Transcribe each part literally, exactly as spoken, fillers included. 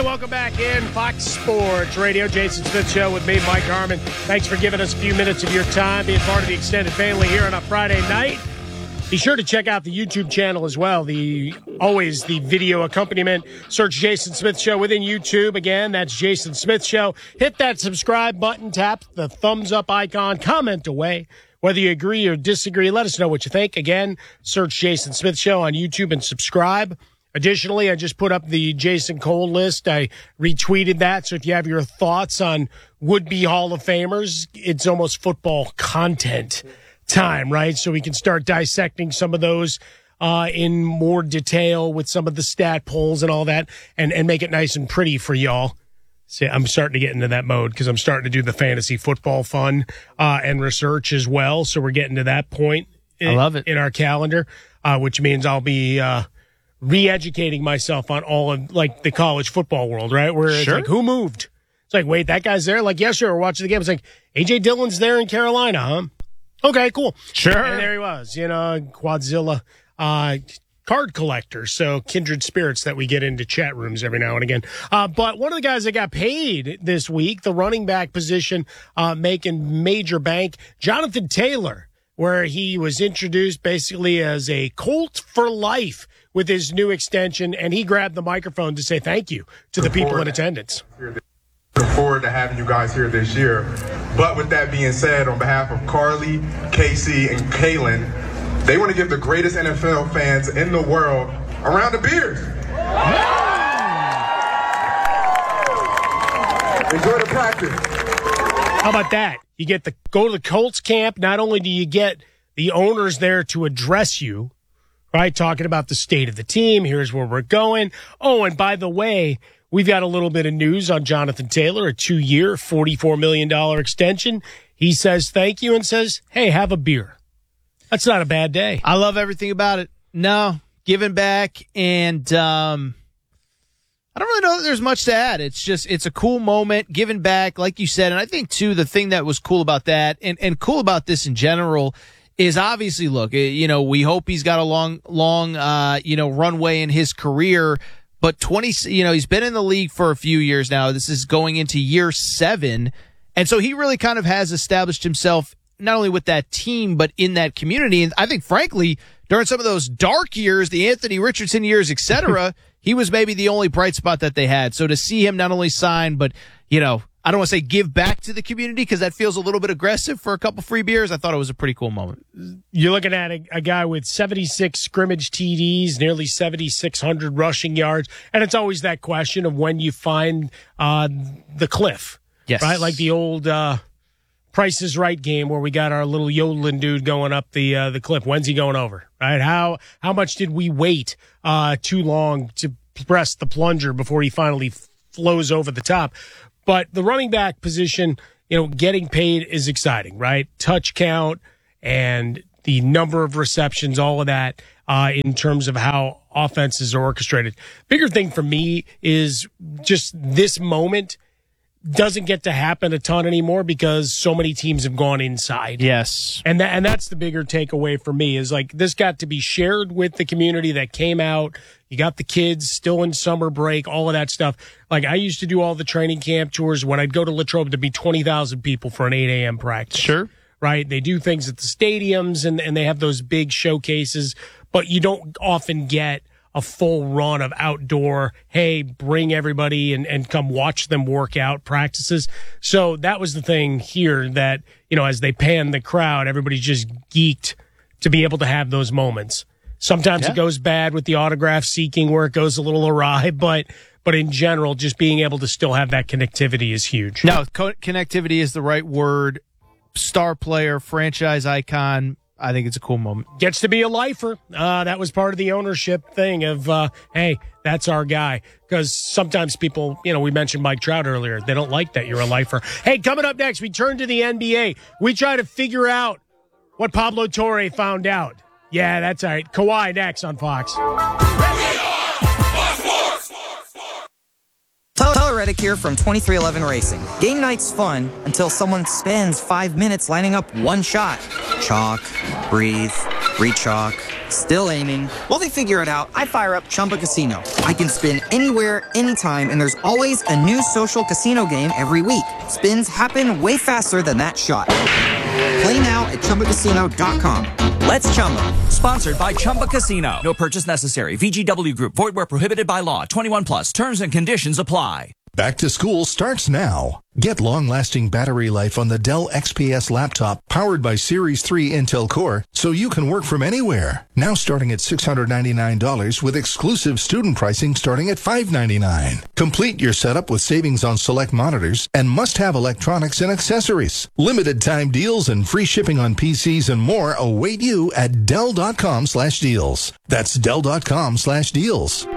welcome back in Fox Sports Radio. Jason Smith Show with me, Mike Harmon. Thanks for giving us a few minutes of your time, being part of the extended family here on a Friday night. Be sure to check out the YouTube channel as well. The always the video accompaniment. Search Jason Smith Show within YouTube. Again, that's Jason Smith Show. Hit that subscribe button, tap the thumbs up icon, comment away. Whether you agree or disagree, let us know what you think. Again, search Jason Smith Show on YouTube and subscribe. Additionally, I just put up the Jason Cole list. I retweeted that. So if you have your thoughts on would-be Hall of Famers, it's almost football content time, right? So we can start dissecting some of those uh, in more detail with some of the stat polls and all that and, and make it nice and pretty for y'all. See, I'm starting to get into that mode because I'm starting to do the fantasy football fun uh, and research as well. So we're getting to that point in, I love it. in our calendar, uh, which means I'll be uh, re-educating myself on all of like the college football world, right? Where it's Sure. like, who moved? It's like, wait, that guy's there? Like, yesterday we're watching the game. It's like, A J Dillon's there in Carolina, huh? Okay, cool. Sure. And there he was, you know, Quadzilla uh, card collector. So kindred spirits that we get into chat rooms every now and again. Uh, but one of the guys that got paid this week, the running back position, uh, making major bank, Jonathan Taylor, where he was introduced basically as a Colt for life with his new extension. And he grabbed the microphone to say thank you to the people in attendance. Looking forward to having you guys here this year. But with that being said, on behalf of Carly, Casey, and Kaylin, they want to give the greatest N F L fans in the world a round of beers. Enjoy the practice. How about that? You get the go to the Colts camp. Not only do you get the owners there to address you, right, talking about the state of the team, here's where we're going. Oh, and by the way, we've got a little bit of news on Jonathan Taylor, a two-year, forty-four million dollars extension. He says thank you and says, hey, have a beer. That's not a bad day. I love everything about it. No, giving back, and um, I don't really know that there's much to add. It's just, it's a cool moment, giving back, like you said. And I think, too, the thing that was cool about that, and, and cool about this in general, is obviously, look, you know, we hope he's got a long, long, uh, you know, runway in his career. But twenty, you know, he's been in the league for a few years now. This is going into year seven. And so he really kind of has established himself not only with that team, but in that community. And I think, frankly, during some of those dark years, the Anthony Richardson years, et cetera, he was maybe the only bright spot that they had. So to see him not only sign, but, you know, I don't want to say give back to the community because that feels a little bit aggressive for a couple free beers. I thought it was a pretty cool moment. You're looking at a, a guy with seventy-six scrimmage T Ds, nearly seventy-six hundred rushing yards. And it's always that question of when you find uh, the cliff. Yes. Right? Like the old uh, Price is Right game where we got our little yodeling dude going up the uh, the cliff. When's he going over? Right? How how much did we wait uh, too long to press the plunger before he finally flows over the top? But the running back position, you know, getting paid is exciting, right? Touch count and the number of receptions, all of that uh, in terms of how offenses are orchestrated. Bigger thing for me is just this moment doesn't get to happen a ton anymore because so many teams have gone inside. Yes. And that, and that's the bigger takeaway for me is like this got to be shared with the community that came out. You got the kids still in summer break, all of that stuff. Like I used to do all the training camp tours when I'd go to Latrobe to be twenty thousand people for an eight a.m. practice. Sure. Right? They do things at the stadiums and, and they have those big showcases, but you don't often get a full run of outdoor, hey, bring everybody and, and come watch them work out practices. So that was the thing here that, you know, as they pan the crowd, everybody's just geeked to be able to have those moments. Sometimes yeah. it goes bad with the autograph seeking where it goes a little awry, but but in general, just being able to still have that connectivity is huge. No, co- connectivity is the right word. Star player, franchise icon. I think it's a cool moment. Gets to be a lifer. Uh, that was part of the ownership thing of, uh, hey, that's our guy. Because sometimes people, you know, we mentioned Mike Trout earlier. They don't like that you're a lifer. Hey, coming up next, we turn to the N B A. We try to figure out what Pablo Torre found out. Yeah, that's all right. Kawhi next on Fox. Tyler Reddick here from twenty-three eleven Racing. Game night's fun until someone spends five minutes lining up one shot. Chalk, breathe, Rechalk. Still aiming. While they figure it out, I fire up Chumba Casino. I can spin anywhere, anytime, and there's always a new social casino game every week. Spins happen way faster than that shot. Play now at Chumba Casino dot com. Let's Chumba. Sponsored by Chumba Casino. No purchase necessary. V G W Group. Void where prohibited by law. twenty-one plus. Terms and conditions apply. Back to school starts now. Get long-lasting battery life on the Dell X P S laptop powered by Series three Intel Core so you can work from anywhere. Now starting at six hundred ninety-nine dollars with exclusive student pricing starting at five hundred ninety-nine dollars. Complete your setup with savings on select monitors and must-have electronics and accessories. Limited time deals and free shipping on P Cs and more await you at Dell.com slash deals. That's Dell.com slash deals.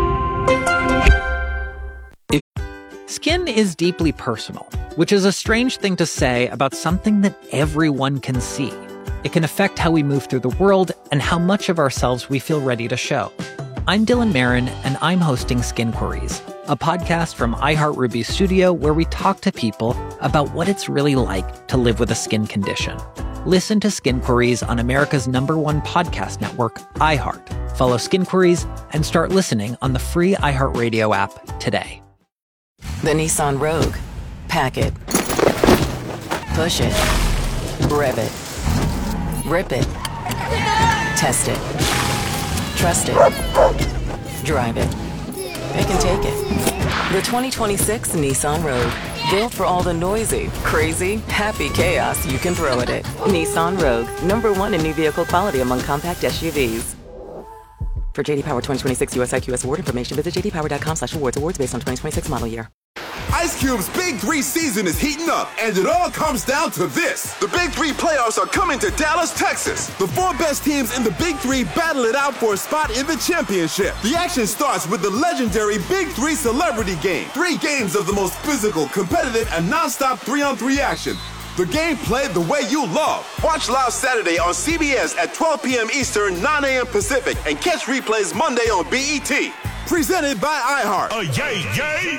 Skin is deeply personal, which is a strange thing to say about something that everyone can see. It can affect how we move through the world and how much of ourselves we feel ready to show. I'm Dylan Marin, and I'm hosting Skin Queries, a podcast from iHeartRuby Studio where we talk to people about what it's really like to live with a skin condition. Listen to Skin Queries on America's number one podcast network, iHeart. Follow Skin Queries and start listening on the free iHeartRadio app today. The Nissan Rogue. Pack it. Push it. Rev it. Rip it. Test it. Trust it. Drive it. It can take it. The twenty twenty-six Nissan Rogue. Built for all the noisy, crazy, happy chaos you can throw at it. Nissan Rogue. Number one in new vehicle quality among compact S U Vs. For J D Power twenty twenty-six U S I Q S award information, visit jdpower.com slash awards. Awards based on twenty twenty-six model year. Ice Cube's Big Three season is heating up, and it all comes down to this. The Big Three playoffs are coming to Dallas, Texas. The four best teams in the Big Three battle it out for a spot in the championship. The action starts with the legendary Big Three Celebrity Game. Three games of the most physical, competitive, and non-stop three-on-three action. The game played the way you love. Watch live Saturday on C B S at twelve p.m. Eastern, nine a.m. Pacific, and catch replays Monday on B E T. Presented by iHeart. Oh, yay, yay!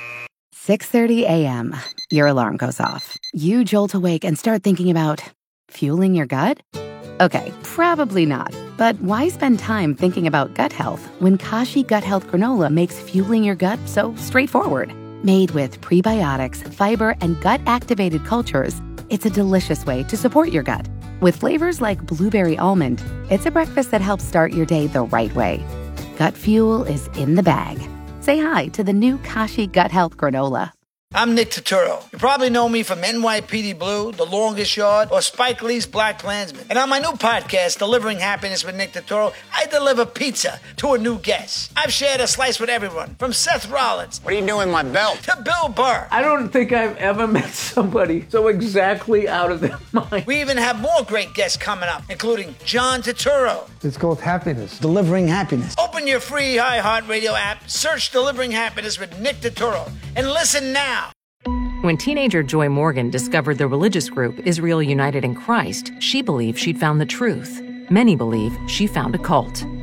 six thirty a.m. Your alarm goes off. You jolt awake and start thinking about fueling your gut? Okay, probably not. But why spend time thinking about gut health when Kashi Gut Health Granola makes fueling your gut so straightforward? Made with prebiotics, fiber, and gut-activated cultures, it's a delicious way to support your gut. With flavors like blueberry almond, it's a breakfast that helps start your day the right way. Gut fuel is in the bag. Say hi to the new Kashi Gut Health Granola. I'm Nick Turturro. You probably know me from N Y P D Blue, The Longest Yard, or Spike Lee's Black Klansman. And on my new podcast, Delivering Happiness with Nick Turturro, I deliver pizza to a new guest. I've shared a slice with everyone, from Seth Rollins. What are you doing with my belt? To Bill Burr. I don't think I've ever met somebody so exactly out of their mind. We even have more great guests coming up, including John Turturro. It's called Happiness. Delivering Happiness. Open your free iHeartRadio app, search Delivering Happiness with Nick Turturro, and listen now. When teenager Joy Morgan discovered the religious group Israel United in Christ, she believed she'd found the truth. Many believe she found a cult.